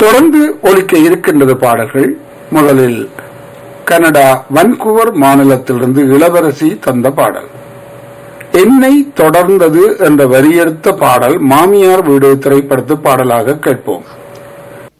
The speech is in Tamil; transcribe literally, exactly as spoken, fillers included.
தொடர்ந்து ஒலிக்க இருக்கின்றது பாடல்கள். முதலில் கனடா வன்கூவர் மாநிலத்திலிருந்து இளவரசி தந்த பாடல் என்னை தொடர்ந்தது என்ற வரியெடுத்த பாடல் மாமியார் வீடு திரைப்படத்து பாடலாக கேட்போம்.